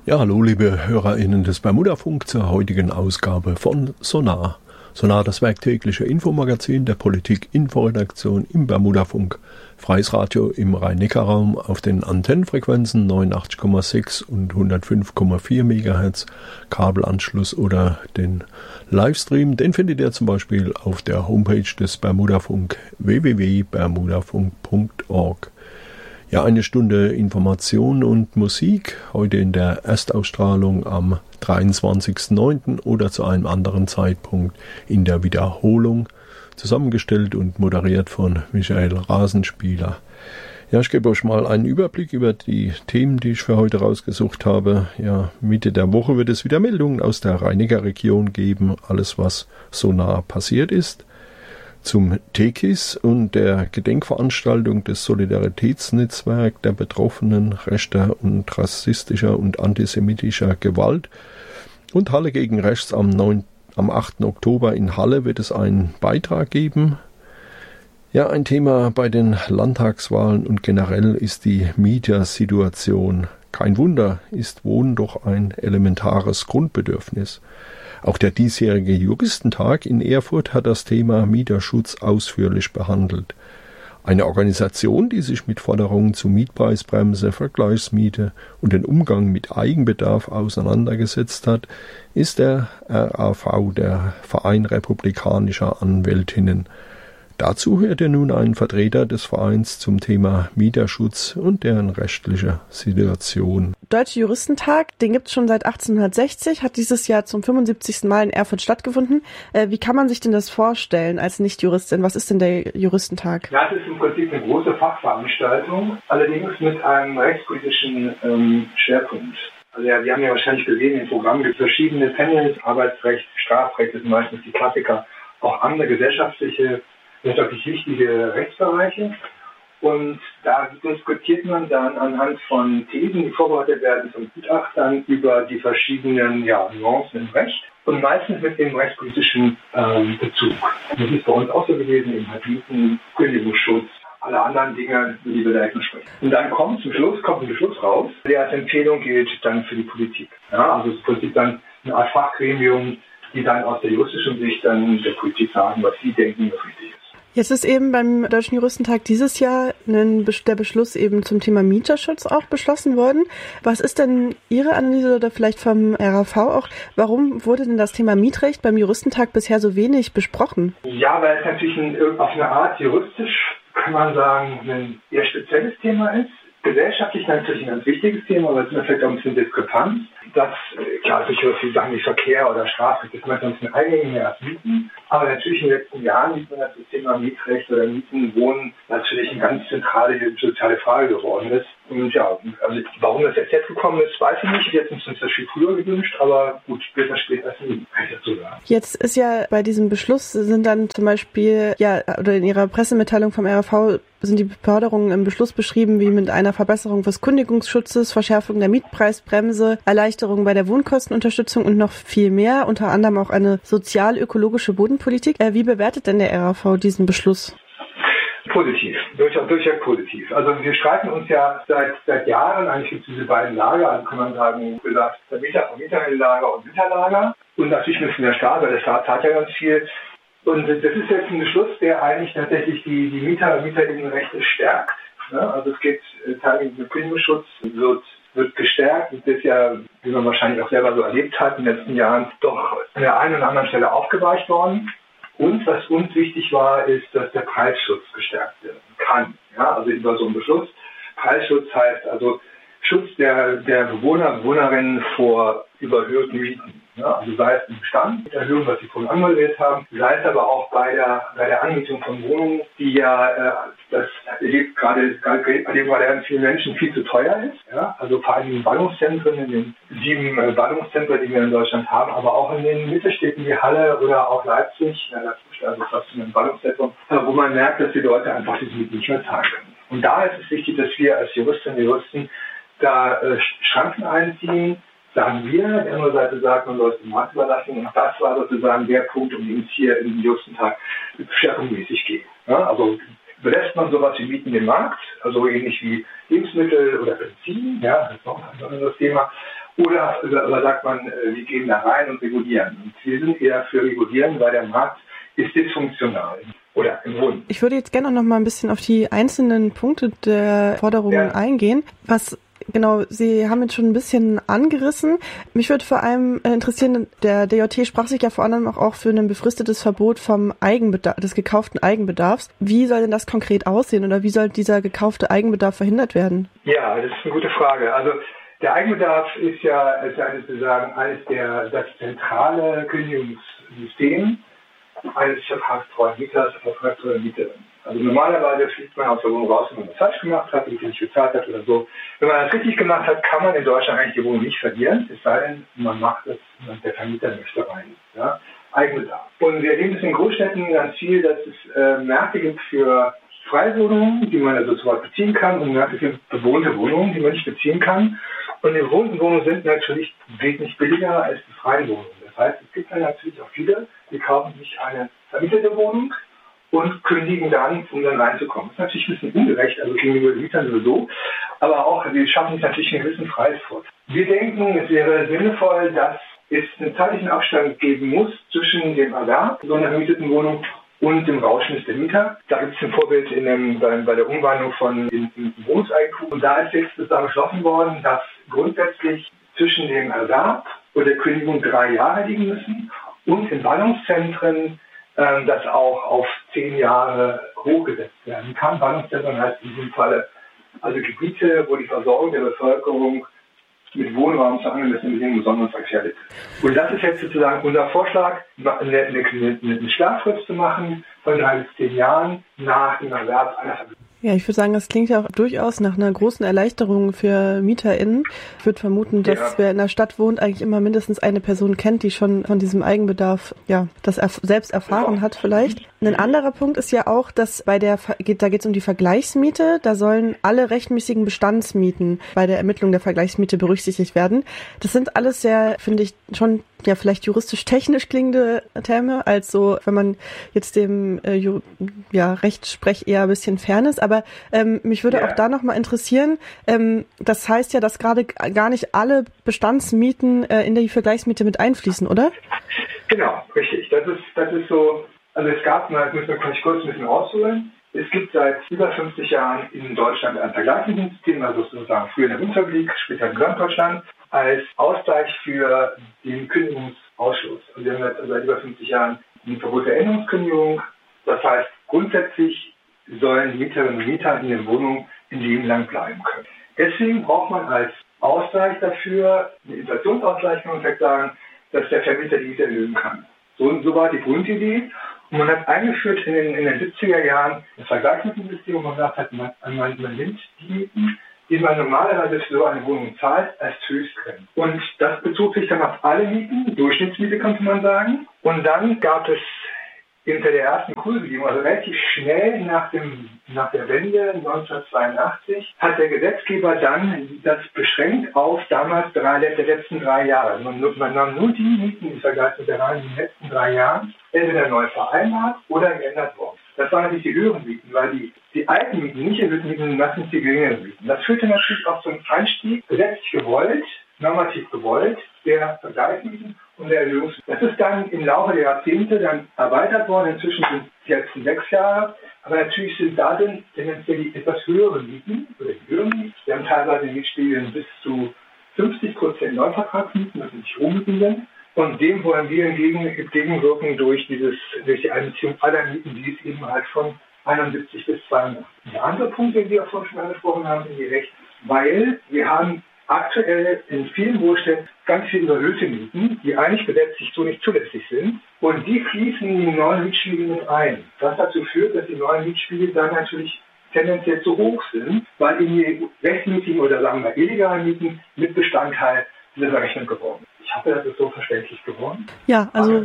Ja, hallo liebe HörerInnen des Bermudafunk zur heutigen Ausgabe von Sonar. Sonar, das werktägliche Infomagazin der Politik-Inforedaktion im Bermudafunk. Freies Radio im Rhein-Neckar-Raum auf den Antennenfrequenzen 89,6 und 105,4 MHz, Kabelanschluss oder den Livestream, den findet ihr zum Beispiel auf der Homepage des Bermudafunk www.bermudafunk.org. Ja, eine Stunde Information und Musik, heute in der Erstausstrahlung am 23.09. oder zu einem anderen Zeitpunkt in der Wiederholung, zusammengestellt und moderiert von Michael Rasenspieler. Ja, ich gebe euch mal einen Überblick über die Themen, die ich für heute rausgesucht habe. Ja, Mitte der Woche wird es wieder Meldungen aus der Rhein-Neckar-Region geben, alles was so nah passiert ist. Zum TKIS und der Gedenkveranstaltung des Solidaritätsnetzwerks der Betroffenen rechter und rassistischer und antisemitischer Gewalt und Halle gegen Rechts am 8. Oktober in Halle wird es einen Beitrag geben. Ja, ein Thema bei den Landtagswahlen und generell ist die Mietersituation. Kein Wunder, ist Wohnen doch ein elementares Grundbedürfnis. Auch der diesjährige Juristentag in Erfurt hat das Thema Mieterschutz ausführlich behandelt. Eine Organisation, die sich mit Forderungen zu Mietpreisbremse, Vergleichsmiete und den Umgang mit Eigenbedarf auseinandergesetzt hat, ist der RAV, der Verein republikanischer Anwältinnen. Dazu hört ihr nun einen Vertreter des Vereins zum Thema Mieterschutz und deren rechtliche Situation. Deutsche Juristentag, den gibt es schon seit 1860, hat dieses Jahr zum 75. Mal in Erfurt stattgefunden. Wie kann man sich denn das vorstellen als Nicht-Juristin? Was ist denn der Juristentag? Ja, es ist im Prinzip eine große Fachveranstaltung, allerdings mit einem rechtspolitischen Schwerpunkt. Also ja, wir haben ja wahrscheinlich gesehen, im Programm gibt es verschiedene Panels, Arbeitsrecht, Strafrecht ist meistens die Klassiker, auch andere gesellschaftliche, wirklich wichtige Rechtsbereiche. Und da diskutiert man dann anhand von Thesen, die vorbereitet werden von Gutachtern, über die verschiedenen Nuancen im Recht und meistens mit dem rechtspolitischen Bezug. Das ist bei uns auch so gewesen, im Mieten, Kündigungsschutz, alle anderen Dinge, über die wir da sprechen. Und dann kommt ein Beschluss raus, der als Empfehlung gilt dann für die Politik. Ja, also es ist im Prinzip dann eine Art Fachgremium, die dann aus der juristischen Sicht dann der Politik sagen, was sie denken, was richtig ist. Jetzt ist eben beim Deutschen Juristentag dieses Jahr der Beschluss eben zum Thema Mieterschutz auch beschlossen worden. Was ist denn Ihre Analyse oder vielleicht vom RAV auch? Warum wurde denn das Thema Mietrecht beim Juristentag bisher so wenig besprochen? Ja, weil es natürlich auf eine Art juristisch, kann man sagen, ein eher spezielles Thema ist. Gesellschaftlich natürlich ein ganz wichtiges Thema, aber es ist vielleicht auch ein bisschen Diskrepanz. Das, klar, sicher viele Sachen wie Verkehr oder Strafrecht, das manchmal ein bisschen eingängiger als Mieten. Aber natürlich in den letzten Jahren sieht man, dass das Thema Mietrecht oder Mieten, Wohnen natürlich eine ganz zentrale soziale Frage geworden ist. Und ja, also warum das jetzt gekommen ist, weiß ich nicht. Jetzt ist uns das viel früher gewünscht, aber gut, später als nie, kann ich dazu sagen. Jetzt ist ja bei diesem Beschluss sind dann zum Beispiel, oder in Ihrer Pressemitteilung vom RAV sind die Forderungen im Beschluss beschrieben wie mit einer Verbesserung des Kündigungsschutzes, Verschärfung der Mietpreisbremse, Erleichterung bei der Wohnkostenunterstützung und noch viel mehr, unter anderem auch eine sozial-ökologische Bodenpolitik. Wie bewertet denn der RAV diesen Beschluss? Positiv, durchaus positiv. Also wir streiten uns ja seit Jahren, eigentlich gibt es diese beiden Lager, also kann man sagen, gesagt, der Mieterlager und Mieterlager. Und natürlich müssen der Staat, weil der Staat zahlt ja ganz viel. Und das ist jetzt ein Beschluss, der eigentlich tatsächlich die Mieter und Mieterinnenrechte stärkt. Ne? Also es geht teilweise mit Kündigungsschutz, wird gestärkt. Das ist ja, wie man wahrscheinlich auch selber so erlebt hat, in den letzten Jahren doch an der einen oder anderen Stelle aufgeweicht worden. Und was uns wichtig war, ist, dass der Preisschutz gestärkt werden kann. Ja, also über so einen Beschluss. Preisschutz heißt also Schutz der Bewohner, Bewohnerinnen vor überhöhten Mieten. Ja, also sei es im Bestand, Erhöhung, was Sie vorhin anmoderiert haben, sei es aber auch bei der Anmietung von Wohnungen, die ja, das erlebt gerade ganz vielen Menschen viel zu teuer ist. Ja, also vor allem in Ballungszentren, in den 7 Ballungszentren, die wir in Deutschland haben, aber auch in den Mittelstädten wie Halle oder auch Leipzig, also fast in einem Ballungszentrum, wo man merkt, dass die Leute einfach diese Mieten nicht mehr zahlen können. Und da ist es wichtig, dass wir als Juristinnen und Juristen da Schranken einziehen, sagen wir. Die andere Seite sagt, man soll es dem Markt überlassen. Und das war sozusagen der Punkt, um den es hier im Juristentag schwerpunktmäßig geht. Ja, also belässt man sowas wie Mieten dem Markt, also ähnlich wie Lebensmittel oder Benzin, ja, das ist auch ein anderes Thema. Oder sagt man, wir gehen da rein und regulieren. Und wir sind eher für regulieren, weil der Markt ist dysfunktional. Oder im Wohnen. Ich würde jetzt gerne noch mal ein bisschen auf die einzelnen Punkte der Forderungen eingehen. Was genau, Sie haben jetzt schon ein bisschen angerissen. Mich würde vor allem interessieren, der DJT sprach sich ja vor allem auch für ein befristetes Verbot vom Eigenbedarf, des gekauften Eigenbedarfs. Wie soll denn das konkret aussehen oder wie soll dieser gekaufte Eigenbedarf verhindert werden? Ja, das ist eine gute Frage. Also der Eigenbedarf ist ja das zentrale Kündigungssystem eines vertragstreuen Mieters, vertragstreuen Mieterin. Also normalerweise fliegt man aus der Wohnung raus, wenn man das falsch gemacht hat, die nicht bezahlt hat oder so. Wenn man das richtig gemacht hat, kann man in Deutschland eigentlich die Wohnung nicht verlieren, es sei denn, man macht es und der Vermieter möchte rein. Ja? Eigenbedarf. Und wir erleben es in Großstädten ganz viel, dass es Märkte gibt für Freiwohnungen, die man also sofort beziehen kann, und Märkte für bewohnte Wohnungen, die man nicht beziehen kann. Und die bewohnten Wohnungen sind natürlich wesentlich billiger als die freien Wohnungen. Das heißt, es gibt dann natürlich auch viele, die kaufen sich eine vermietete Wohnung und kündigen dann, um dann reinzukommen. Das ist natürlich ein bisschen ungerecht, also gegenüber den Mietern sowieso, aber auch, wir schaffen sich natürlich einen gewissen Preis vor. Wir denken, es wäre sinnvoll, dass es einen zeitlichen Abstand geben muss zwischen dem Erwerb so einer vermieteten Wohnung und dem Rauschmiss der Mieter. Da gibt es ein Vorbild bei der Umwandlung von Wohnungseigentum. Und da ist jetzt zusammen beschlossen worden, dass grundsätzlich zwischen dem Erwerb und der Kündigung 3 Jahre liegen müssen und in Ballungszentren das auch auf 10 Jahre hochgesetzt werden kann. Ballungszentren heißt in diesem Falle also Gebiete, wo die Versorgung der Bevölkerung mit Wohnraum zu angemessenen Bedingungen besonders gefährdet. Und das ist jetzt sozusagen unser Vorschlag, eine Schlaffrist zu machen von 3 bis 10 Jahren nach dem Erwerb einer Familie. Ja, ich würde sagen, das klingt ja auch durchaus nach einer großen Erleichterung für MieterInnen. Ich würde vermuten, dass wer in der Stadt wohnt, eigentlich immer mindestens eine Person kennt, die schon von diesem Eigenbedarf, das selbst erfahren hat vielleicht. Ein anderer Punkt ist ja auch, dass da geht es um die Vergleichsmiete. Da sollen alle rechtmäßigen Bestandsmieten bei der Ermittlung der Vergleichsmiete berücksichtigt werden. Das sind alles sehr, finde ich, schon vielleicht juristisch-technisch klingende Terme, als so, wenn man jetzt dem Rechtssprech eher ein bisschen fern ist. Aber mich würde auch da nochmal interessieren, das heißt ja, dass gerade gar nicht alle Bestandsmieten in die Vergleichsmiete mit einfließen, oder? Genau, richtig. Das ist so, also es gab mal, müssen wir kurz ein bisschen ausholen. Es gibt seit über 50 Jahren in Deutschland ein Vergleichsmietensystem, also sozusagen früher in der Bundesrepublik, später in Gesamtdeutschland, als Ausgleich für den Kündigungsausschluss. Und wir haben jetzt seit über 50 Jahren ein Verbot der Änderungskündigung. Das heißt, grundsätzlich sollen die Mieterinnen und Mieter in den Wohnungen ein Leben lang bleiben können. Deswegen braucht man als Ausgleich dafür eine Inflationsausgleich, kann man vielleicht sagen, dass der Vermieter die Miete erhöhen kann. So war die Grundidee. Und man hat eingeführt in den 70er Jahren das Vergleichsmietensystem, wo man gesagt hat, man nimmt die Mieten, die man normalerweise für so eine Wohnung zahlt, als Höchstgrenze. Und das bezog sich dann auf alle Mieten, Durchschnittsmiete könnte man sagen. Und dann gab es hinter der ersten Kursbedingung, also relativ schnell nach der Wende 1982, hat der Gesetzgeber dann das beschränkt auf damals der letzten 3 Jahre. Man nahm nur die Mieten im Vergleich mit der Reihe in den letzten 3 Jahren, entweder neu vereinbart oder geändert worden. Das waren natürlich die höheren Mieten, weil die alten Mieten, nicht erhöhten Mieten, sind meistens die geringeren Mieten. Das führte natürlich auch zu einem Einstieg, gesetzlich gewollt, normativ gewollt, der Vergleichsmieten und der Erhöhung. Das ist dann im Laufe der Jahrzehnte dann erweitert worden. Inzwischen sind es jetzt 6 Jahre. Aber natürlich sind da dann tendenziell die etwas höheren Mieten, oder die höheren Mieten. Wir haben teilweise Mietspielen bis zu 50% Neuvertragsmieten, das nicht Rohmieten sind. Und dem wollen wir entgegenwirken durch die Einbeziehung aller Mieten, die es eben halt von 71 bis 82. Der andere Punkt, den wir auch vorhin schon angesprochen haben, ist die Recht, weil wir haben aktuell in vielen Wohnstätten ganz viele überhöhte Mieten, die eigentlich gesetzlich so nicht zulässig sind. Und die fließen in die neuen Mietspiegel mit ein. Was dazu führt, dass die neuen Mietspiegel dann natürlich tendenziell zu hoch sind, weil in die rechtsmietigen oder sagen wir illegalen Mieten mit Bestandteil dieser Berechnung geworden ist. Ich hoffe, das ist so verständlich geworden. Ja, also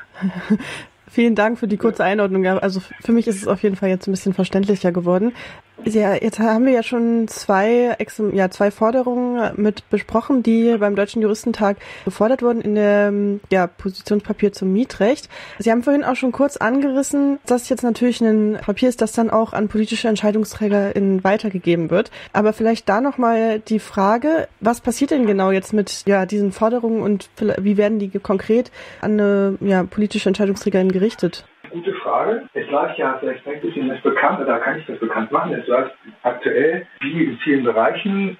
vielen Dank für die kurze Einordnung. Also für mich ist es auf jeden Fall jetzt ein bisschen verständlicher geworden. Ja, jetzt haben wir ja schon zwei Forderungen mit besprochen, die beim Deutschen Juristentag gefordert wurden in der Positionspapier zum Mietrecht. Sie haben vorhin auch schon kurz angerissen, dass jetzt natürlich ein Papier ist, das dann auch an politische EntscheidungsträgerInnen weitergegeben wird. Aber vielleicht da nochmal die Frage, was passiert denn genau jetzt mit diesen Forderungen und wie werden die konkret an eine politische Entscheidungsträgerin gerichtet? Gute Frage. Es läuft ja, vielleicht ein bisschen das bekannt, oder kann ich das bekannt machen, es läuft aktuell, wie in vielen Bereichen,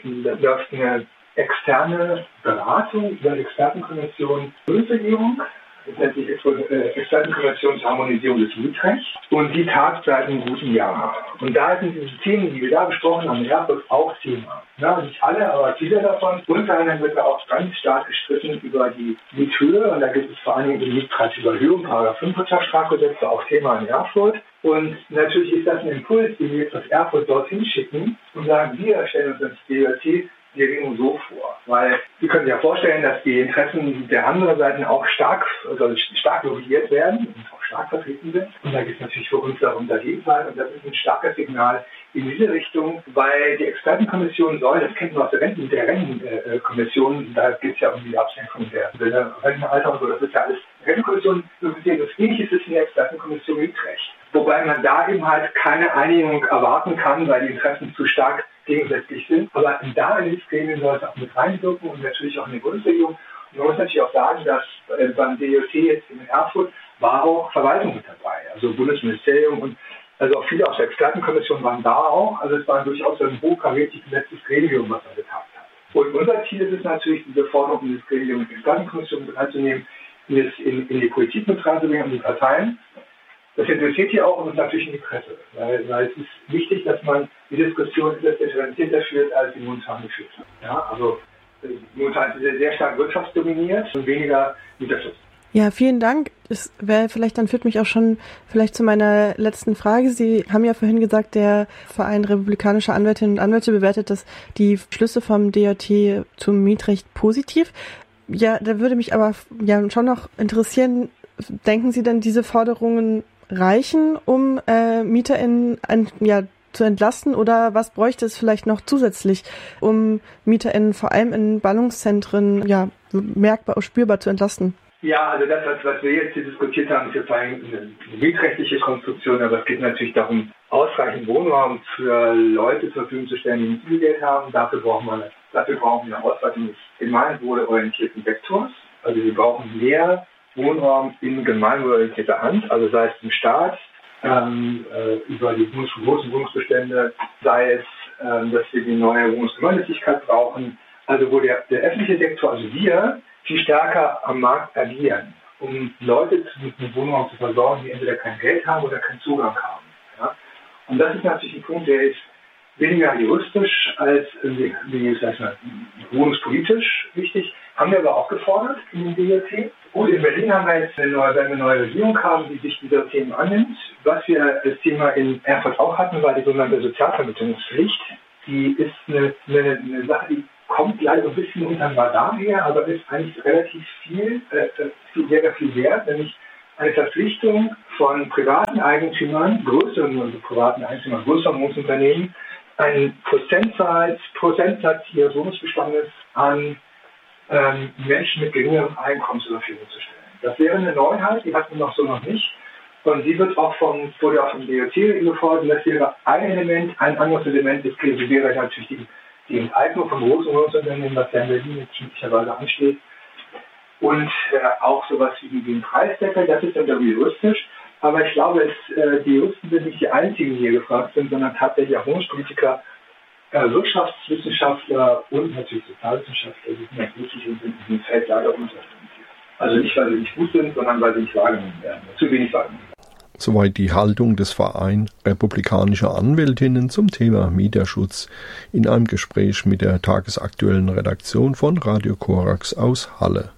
läuft eine externe Beratung über die Expertenkonvention Bundesregierung. Das nennt sich Expertenkonvention zur Harmonisierung des Mietrechts. Und die tagt seit einem guten Jahr. Und da sind diese Themen, die wir da besprochen haben, auch Thema. Ja, nicht alle, aber viele davon. Unter anderem wird da auch ganz stark gestritten über die Miethöhe. Und da gibt es vor allen Dingen die Mietpreisüberhöhung, § 5 Wirtschaftsstrafgesetz, auch Thema in Erfurt. Und natürlich ist das ein Impuls, den wir jetzt aus Erfurt dorthin schicken und sagen, wir stellen uns als DJT die Regelung so vor. Weil Sie können sich ja vorstellen, dass die Interessen der anderen Seiten auch stark lobbyiert werden und auch stark vertreten sind. Und da geht es natürlich für uns darum, dagegen zu sein. Und das ist ein starkes Signal in diese Richtung, weil die Expertenkommission soll, das kennt man aus der Rentenkommission, da geht es ja um die Absenkung der Rentenalter und so, das ist ja alles Rentenkommission, das Ähnliches ist in der Expertenkommission Mietrecht. Wobei man da eben halt keine Einigung erwarten kann, weil die Interessen zu stark gegensätzlich sind. Aber da in dieses Gremium soll es auch mit reinwirken und natürlich auch in die Bundesregierung. Und man muss natürlich auch sagen, dass beim DJT jetzt in Erfurt war auch Verwaltung mit dabei, also Bundesministerium und also auch viele aus der Expertenkommission waren da auch. Also es war durchaus ein hochkarätig besetztes Gremium, was da getagt hat. Und unser Ziel ist es natürlich, diese Forderung in das Gremium mit der Expertenkommission mit reinzunehmen, in die Politik mit reinzubringen und die Parteien. Das interessiert hier auch und ist natürlich in die Presse, weil es ist wichtig, dass man die Diskussion etwas differenzierter führt, als sie momentan geführt hat. Ja, also momentan ist sie sehr stark wirtschaftsdominiert und weniger Mieterschutz. Ja, vielen Dank. Das führt mich auch schon vielleicht zu meiner letzten Frage. Sie haben ja vorhin gesagt, der Verein Republikanischer Anwältinnen und Anwälte bewertet die Schlüsse vom DJT zum Mietrecht positiv. Ja, da würde mich aber schon noch interessieren, denken Sie denn, diese Forderungen reichen, um MieterInnen zu entlasten, oder was bräuchte es vielleicht noch zusätzlich, um MieterInnen vor allem in Ballungszentren merkbar, spürbar zu entlasten? Ja, also das, was wir jetzt hier diskutiert haben, ist jetzt eine mietrechtliche Konstruktion, aber es geht natürlich darum, ausreichend Wohnraum für Leute zur Verfügung zu stellen, die nicht viel Geld haben. Dafür brauchen wir eine Ausweitung des gemeinwohlorientierten Vektors. Also wir brauchen mehr Wohnraum in gemeinwohlorientierter Hand, also sei es im Staat, über die großen Wohnungsbestände, sei es, dass wir die neue Wohnungsgemeinnützigkeit brauchen, also wo der öffentliche Sektor, also wir, viel stärker am Markt agieren, um Leute mit Wohnraum zu versorgen, die entweder kein Geld haben oder keinen Zugang haben. Ja? Und das ist natürlich ein Punkt, der ist weniger juristisch als wohnungspolitisch wichtig. Haben wir aber auch gefordert in dem DJT. Gut, in Berlin haben wir jetzt, wenn wir eine neue Regierung haben, die sich dieser Themen annimmt. Was wir als Thema in Erfurt auch hatten, war die sogenannte Sozialvermittlungspflicht. Die ist eine Sache, die kommt leider ein bisschen unter dem Radar her, aber ist eigentlich relativ viel wert, nämlich eine Verpflichtung von privaten Eigentümern, größeren Wohnungsunternehmen, einen Prozentsatz ihres Wohnungsbestandes an Menschen mit geringerem Einkommen zur Verfügung zu stellen. Das wäre eine Neuheit, die hatten wir noch nicht. Und die wurde auch vom DJT gefordert. Und das wäre ein Element. Ein anderes Element des Krises wäre natürlich die Enteignung von großen Wohnungsunternehmen, was ja in Berlin jetzt möglicherweise ansteht. Und auch sowas wie den Preisdeckel, das ist dann juristisch. Aber ich glaube, die Juristen sind nicht die einzigen, die hier gefragt sind, sondern tatsächlich auch Wohnungspolitiker, Wirtschaftswissenschaftler und natürlich Sozialwissenschaftler, die sind ganz wichtig und sind in diesem Feld leider unterrepräsentiert. Also nicht, weil sie nicht gut sind, sondern weil sie nicht wahrgenommen werden, zu wenig wahrgenommen werden. Soweit die Haltung des Vereins Republikanischer Anwältinnen zum Thema Mieterschutz in einem Gespräch mit der tagesaktuellen Redaktion von Radio Korax aus Halle.